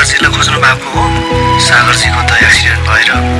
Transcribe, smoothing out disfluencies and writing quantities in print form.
सागरजीलाई खोज्नु भएको हो? सागरजीको त एक्सिडेन्ट भएर